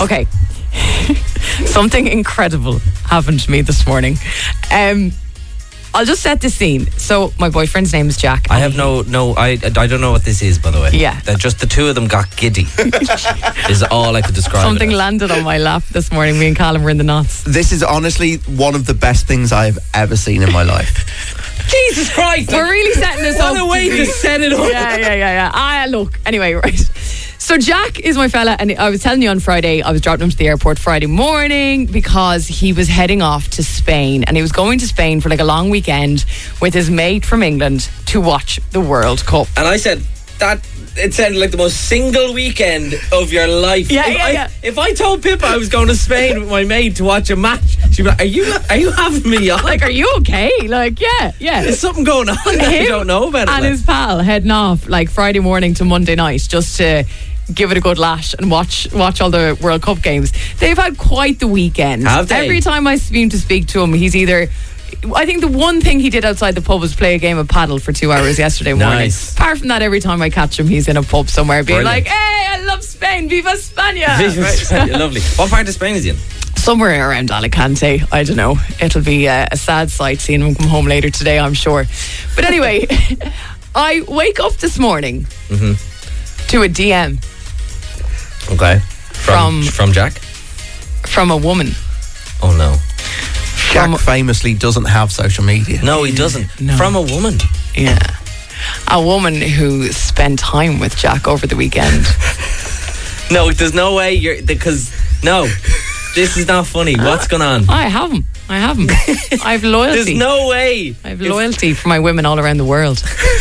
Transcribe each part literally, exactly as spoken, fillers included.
Okay. Something incredible happened to me this morning. Um, I'll just set the scene. So my boyfriend's name is Jack. I have no, no, I, I don't know what this is, by the way. Yeah. That just the two of them got giddy. Is all I could describe. Something it as. landed on my lap this morning. Me and Callum were in the knots. This is honestly one of the best things I've ever seen in my life. Jesus Christ! We're really setting this up. What a way to set it up. Yeah, yeah, yeah, yeah. Ah, look. Anyway, right. So Jack is my fella, and I was telling you on Friday, I was dropping him to the airport Friday morning because he was heading off to Spain, and he was going to Spain for like a long weekend with his mate from England to watch the World Cup. And I said, that it sounded like the most single weekend of your life. Yeah, if yeah, I, yeah. If I told Pippa I was going to Spain with my mate to watch a match, she'd be like, are you, are you having me on? Like, are you okay? Like, yeah, yeah. There's something going on that I don't know about it. And like. his pal heading off like Friday morning to Monday night just to give it a good lash and watch watch all the World Cup games. They've had quite the weekend. Have they? Every time I seem to speak to him, he's either... I think the one thing he did outside the pub was play a game of paddle for two hours yesterday morning. Nice. Apart from that, every time I catch him, he's in a pub somewhere being Brilliant. like, hey, I love Spain, Viva España. Viva España, lovely. What part of Spain is he in? Somewhere around Alicante. I don't know. It'll be uh, a sad sight seeing him come home later today, I'm sure. But anyway, I wake up this morning Mm-hmm. to a D M Okay. From, From- from Jack? from a woman. Oh, no. Jack From- famously doesn't have social media. No, he doesn't. No. From a woman. Yeah. A woman who spent time with Jack over the weekend. No, there's no way you're... Because, no. This is not funny. What's going on? I have him. I have him. I have loyalty. There's no way. I have loyalty for my women all around the world.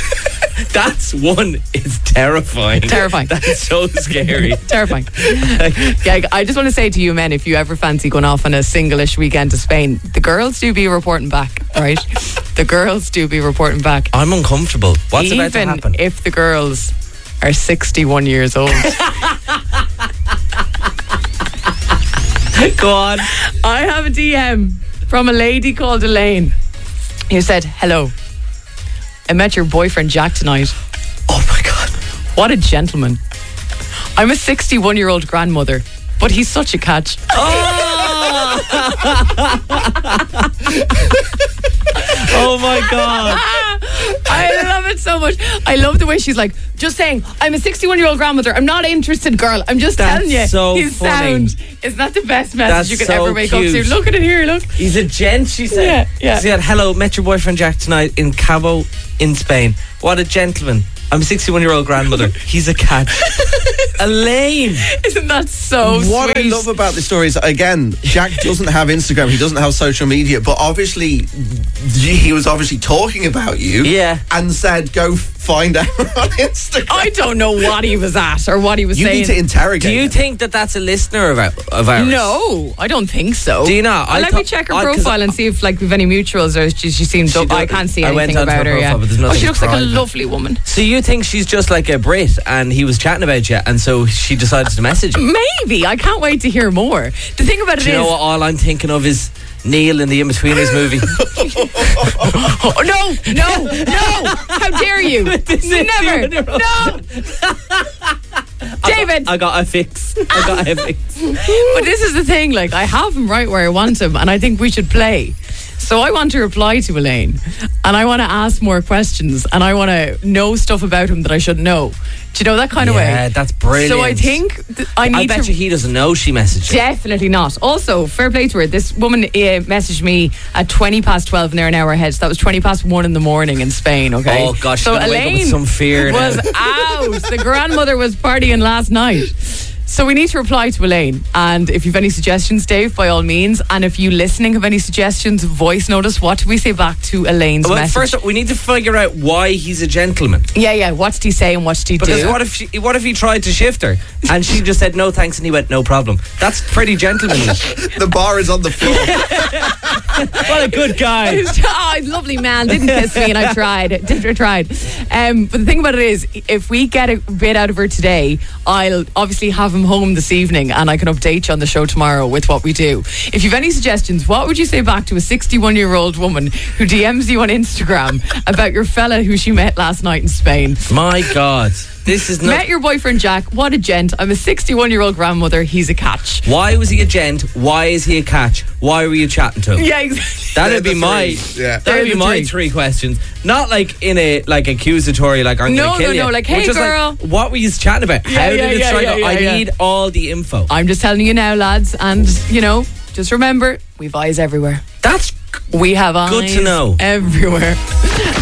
That's one. It's terrifying. Terrifying. That's so scary. Terrifying. Yeah, I just want to say to you men, if you ever fancy going off on a single-ish weekend to Spain, the girls do be reporting back, right? The girls do be reporting back. I'm uncomfortable. What's Even about to happen? if the girls are sixty-one years old. Go on. I have a D M from a lady called Elaine who said, hello, I met your boyfriend Jack tonight. Oh my God. What a gentleman. I'm a sixty-one-year-old grandmother, but he's such a catch. Oh, oh my God. I love it so much. I love the way she's like, just saying, I'm a sixty-one-year-old grandmother. I'm not interested, girl. I'm just That's telling you. so He's funny. sound. Isn't that the best message That's you could so ever wake cute. up to? Look at it here, look. He's a gent, she said. Yeah, yeah. She said, hello, met your boyfriend Jack tonight in Cabo in Spain. What a gentleman. I'm a sixty-one-year-old grandmother. He's a cat. Elaine. Isn't that so What sweet? I love about this story is, again, Jack doesn't have Instagram, he doesn't have social media, but obviously he was obviously talking about you. Yeah. And said, go find out on Instagram. I don't know what he was at or what he was You saying. need to interrogate Do you him. think that that's a listener of, our, of ours? No, I don't think so. Do you not? Well, I let thought- me check her I- 'cause profile I- and see if like we've any mutuals or she, she seems. She I don't- can't see I went anything onto her about her. profile, Yeah. but there's Oh, she nothing looks like a private. lovely woman. So you think she's just like a Brit and he was chatting about you and so she decided to message you? Maybe. I can't wait to hear more. The thing about it Do you is, know what all I'm thinking of is Neil in the In-Betweeners movie? oh, no, no, no! How dare you? Never, no, David. I got a fix. I got a fix. But this is the thing. Like, I have him right where I want him, and I think we should play. So I want to reply to Elaine, and I want to ask more questions, and I want to know stuff about him that I should know. Do you know that kind of way? Yeah, that's brilliant. So I think th- I need I bet to. you he doesn't know she messaged you. Definitely not. Also, fair play to her. This woman uh, messaged me at twenty past twelve, and they're an hour ahead. So that was twenty past one in the morning in Spain. Okay. Oh gosh, so she's gonna wake up Elaine with some fear now. was out. The grandmother was partying last night. So we need to reply to Elaine. And if you've any suggestions, Dave, by all means. And if you listening have any suggestions, voice notice. What do we say back to Elaine's Well, message? first we need to figure out why he's a gentleman. yeah, yeah. What did he say and what did he Because do? what if she, what if he tried to shift her and she just said no thanks and he went no problem? That's pretty gentlemanly. The bar is on the floor. What a good guy. Oh, lovely man. Didn't kiss me and I tried. Did I tried. Um, but the thing about it is, if we get a bit out of her today, I'll obviously have him home this evening and I can update you on the show tomorrow with what we do. If you've any suggestions, what would you say back to a sixty-one-year-old woman who D Ms you on Instagram about your fella who she met last night in Spain? My God. This is not. Met your boyfriend Jack. What a gent. I'm a sixty-one-year-old grandmother. He's a catch. Why was he a gent? Why is he a catch? Why were you chatting to him? Yeah, exactly. That'd They're be the my. three. Yeah. That'd They're be the my three. three questions. Not like in a like accusatory, like I'm No, gonna kill no, you. no, like, But hey, just girl. Like, what were you chatting about? Yeah, How yeah, did it yeah, strike yeah, out? yeah, I yeah. need all the info. I'm just telling you now, lads, and you know, just remember, we've eyes everywhere. That's We have eyes Good to know. everywhere.